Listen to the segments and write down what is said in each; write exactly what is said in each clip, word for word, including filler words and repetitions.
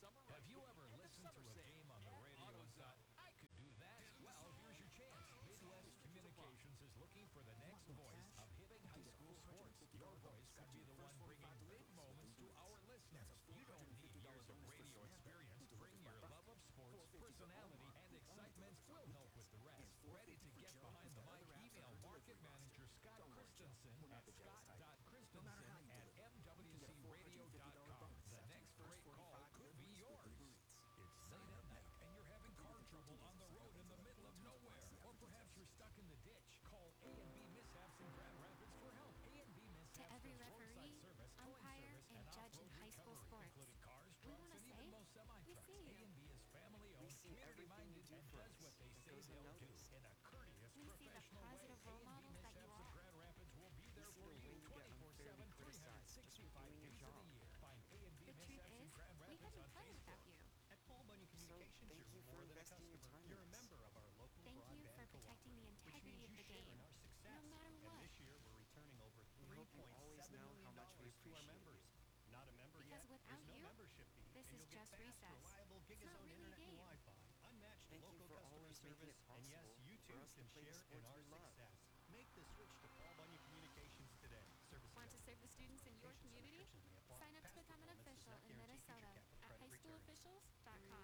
Have you ever listened to a game on the radio and thought, I could do that? Well, here's your chance. Midwest Communications is looking for the next voice of Hibbing High School sports. Your voice could be the one bringing big moments to our listeners. You don't need years of radio experience. Bring your love of sports, personality, and excitement. We'll help with the rest. Ready to get behind the mic? Email market manager Scott Christensen at scott.christensen at m w c radio dot com. The next great call could be yours. It's late at night and you're having car trouble on the road in the middle of nowhere. Or perhaps you're stuck in the ditch. Call A and B Mishaps in Grand Rapids for help. A and B Mishaps To every does roadside referee, service, towing umpire, service, and judge in off-road high school recovery, sports. including cars, We trucks, wanna and say, even most semi-trucks. we see you. A and B is family-owned, see everything you community-minded, do and for does us. what they It say goes they'll do unnoticed. in a courteous, We see the professional way. positive role A and B models that you Mishaps of are. Grand Rapids will be there see for the you way you get twenty-four seven, unfairly three hundred criticized just for sixty-five doing your days of job. the year. Find A and B The truth Mishaps in is, Grand we Rapids couldn't on play Facebook. without you. At Paul Bunyan So, Communications, thank you're you for more than a investing your customer. time You're in a us. member of our local Thank you broadband for protecting the cooperative, which integrity means of you the share game, in our success. no matter And what. this year, we're returning over We three hope you point always seven know million how much we dollars to our appreciate members. you. Not a member Because yet? without There's no you, membership fee, this and is you'll get just fast, recess. reliable It's not Gigazone really a internet and game. Wi-Fi, unmatched Thank you local for customer always making service, it and yes, possible you for too us to can play the share in sports our we love. success. Make the switch to Paul Bunyan Communications today. Service Want to serve the students in your Patients and community? restrictions may apply. Sign up to Past become an performance does official not in guarantee future Minnesota capital at credit high school return. officials dot com.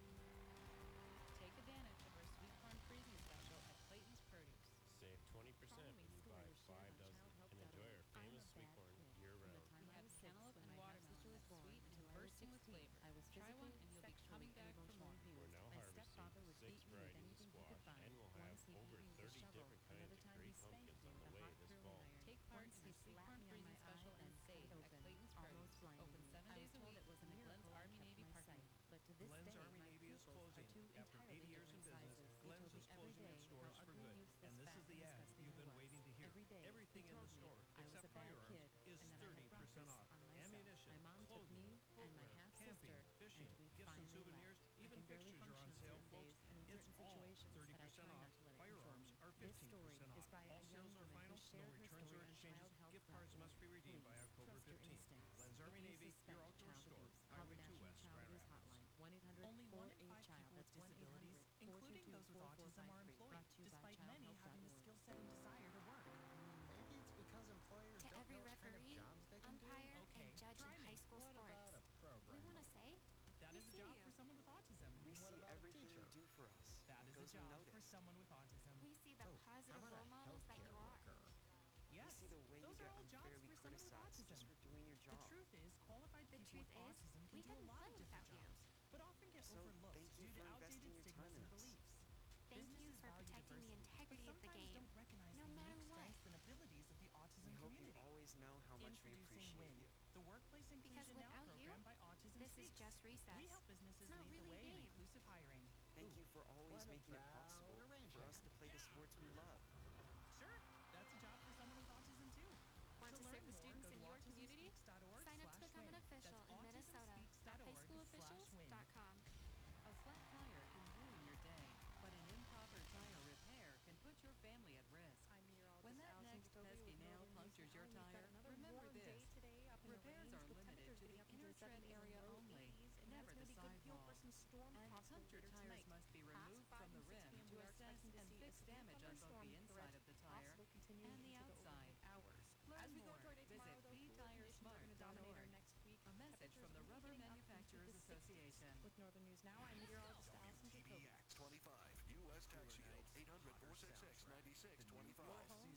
Take advantage of our sweet corn freezing special at Clayton's Produce. Save twenty percent when you buy five dozen and enjoy our famous sweet corn year-round. We have cantaloupe and watermelon that's sweet and bursting with flavor. Try one and you'll be coming back for more. We're now harvesting six varieties of squash, and we'll have over thirty different kinds of great pumpkins on the way this fall. Take part in the sweet corn freezing special and save at Clayton's Produce. Open seven days a week in the Glenn's Army Navy parking lot. Glenn's Army Navy is closing. After eighty years in business, Glenn's is closing its doors for good. And this is the ad you've been waiting to hear. Everything in the store, except firearms, is thirty percent off. Ammunition, clothing, footwear, camping, fishing, gifts and souvenirs, even fixtures are on sale, folks. It's all thirty percent off. Firearms are fifteen percent off. All sales are final, no returns or exchanges. Gift cards must be redeemed by October fifteenth. Glenn's Army Navy, your outdoor store, Highway two West, Grand Rapids. Only one in five people with disabilities, including those with autism, are employed, despite many having the skill set and desire to work. Maybe it's because employers To don't every know what kind of referee, jobs they can do. umpire, Okay, and judge try in me. high school What sports. about a We program? want to say, That we is a see job you. for someone with autism. We What see about a everything teacher? you do for us. That It is a goes job for unnoticed. someone with autism. We see the Oh, positive how about role a models that you healthcare are. worker? Yes, We see the way you those get are all jobs unfairly for someone with criticized autism. just for doing your The job. truth is, qualified The people truth with is, autism we can do a couldn't lot play of different without you. jobs, but often get So, overlooked thank you due to for outdated investing your stigmas time and in us. beliefs. Thank you Businesses for value protecting the diversity, integrity but of the sometimes game, don't recognize no the matter unique what. strengths and abilities of the autism We hope you community. always know how much we Introducing appreciate WIN, you. the Workplace Because Inclusion Now without you, program by Autism this is Speaks. just recess. We help businesses It's not lead the really a way in game. inclusive hiring. Thank you for always What making it about possible arranging for us to play the sports we love. Sure, that's a job for someone with autism too. Want to learn serve the more, students go in to your community? autism speaks dot org Sign up to slash become an win. official That's in Minnesota at high school autism speaks dot org officials slash win. dot com. A flat tire can ruin your day, but an improper tire repair can put your family at risk. When that next pesky nail punctures your tire, remember this. Repairs are limited to the inner tread area only, never the sidewall. And punctured tires must be removed from the rim to assess and fix damage on both the inside of the tire and the outside. Learn more. Visit b tire smart dot org. A message from the Rubber Manufacturers Association. With Northern News Now, I'm meteorologist Allison Jacoby. twenty-five, U S Tax Shield, eight hundred, four six six, nine six two five.